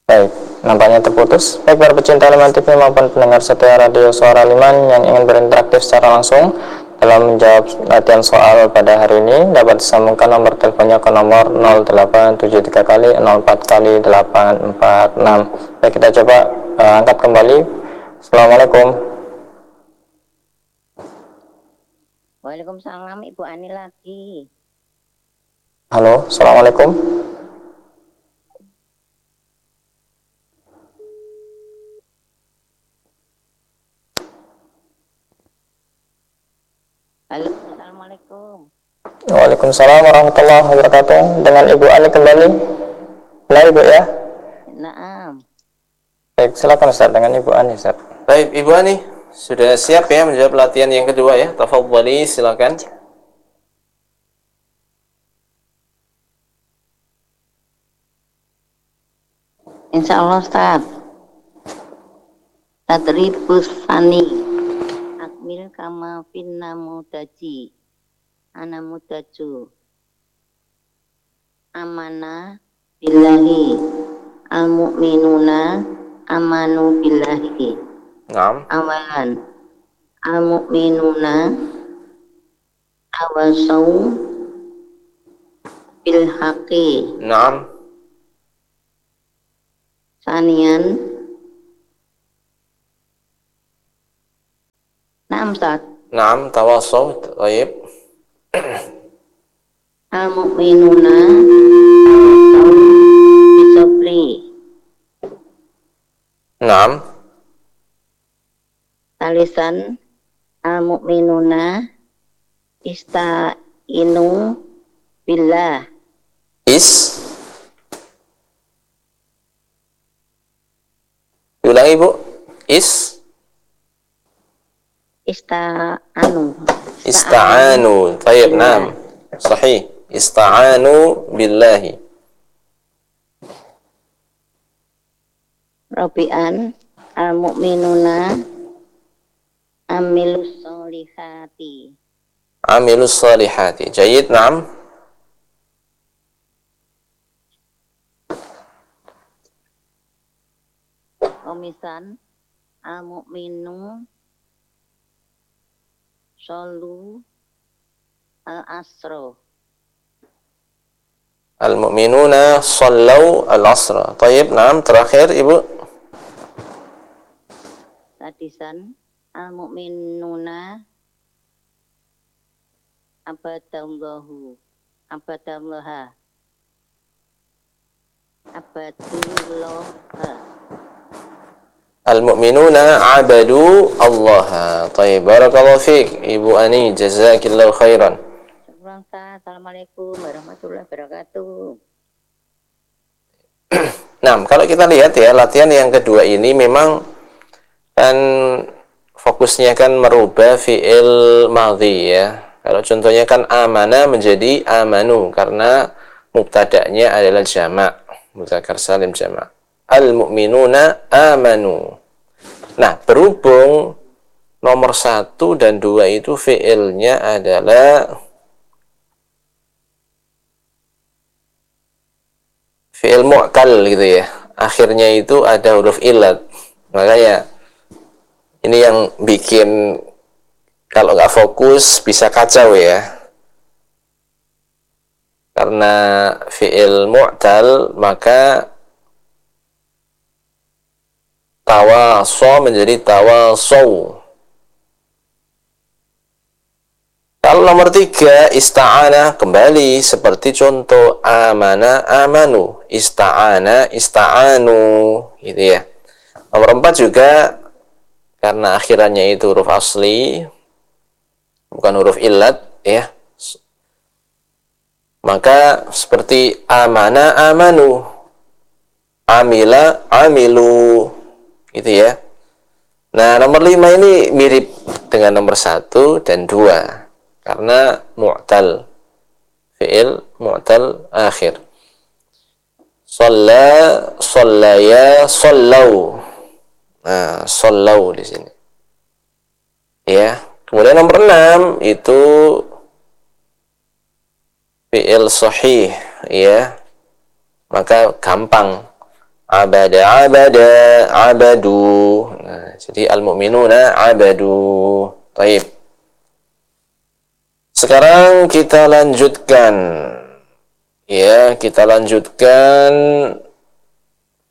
Baik, nampaknya terputus. Baik, para pecinta Liman TV maupun pendengar setia radio Suara Liman yang ingin berinteraktif secara langsung dalam menjawab latihan soal pada hari ini, dapat disambungkan nomor teleponnya ke nomor 0873 kali 04 kali 846. Baik, kita coba angkat kembali. Assalamualaikum. Waalaikumsalam, Ibu Ani lagi. Halo, Assalamualaikum. Halo, Assalamualaikum. Waalaikumsalam warahmatullahi wabarakatuh. Dengan Ibu Ani kembali. Nah, Ibu ya. Naam. Baik, silakan Ustaz dengan Ibu Ani, Ustaz. Baik, Ibu Ani, sudah siap ya menjawab latihan yang kedua ya? Tafadhali, silakan. Insya Allah, Ustaz. Tadribus fani. Akmil kama finna mudaji. Ana mudaju. Amana billahi. Al-mu'minuna amanu billahi. Naam. Awalan. Al-mu'minuna awasau bil haqi. Naam. Sanian. Naam, Ustaz. Naam, tawasaw, baik. Al-mu'minuna bisabri. Naam. Talisan al-mu'minuna ista'inu billah. Ulangi, Bu. Ista'anu. Baik, naam. Sahih. Ista'anu billahi. Rabi'an al-mu'minuna amilus solihati. Amilus salihati. Jayid, naam. Komisan al-mu'minu solu al-asro. Al-mu'minuna sallau al-asra. Tayyib, naam. Terakhir, Ibu. Sadisan al-mu'minuna abadallaha. Abadullah. Al-mu'minuna abadu Allah. Tayyib, barakallahu fiik, Ibu Ani, jazakillahu khairan. Assalamualaikum warahmatullahi wabarakatuh. Nah, kalau kita lihat ya, latihan yang kedua ini memang kan fokusnya kan merubah fi'il madhi ya. Kalau contohnya kan amana menjadi amanu karena mubtada'nya adalah jamak, mudzakkar salim jamak. Al-mu'minuna amanu. Nah, berhubung nomor 1 dan 2 itu fi'ilnya adalah fi'il mu'tal gitu ya. Akhirnya itu ada huruf illat. Makanya ini yang bikin kalau nggak fokus bisa kacau ya. Karena fi'il mu'tal maka tawaso menjadi tawasaw. Kalau nomor 3 ista'ana kembali seperti contoh amana amanu, ista'ana ista'anu gitu ya. Nomor 4 juga karena akhirannya itu huruf asli bukan huruf illat ya. Maka seperti amana amanu, amila amilu gitu ya. Nah, nomor 5 ini mirip dengan nomor 1 dan 2 karena mu'tal, fi'il mu'tal akhir. Shalla, shallaya, shallau. Nah, shallau di sini. Ya. Kemudian nomor 6 itu fi'il sahih ya. Maka gampang abada, abadu. Nah, jadi al-mu'minuna abadu. Baik. Sekarang kita lanjutkan. Ya, kita lanjutkan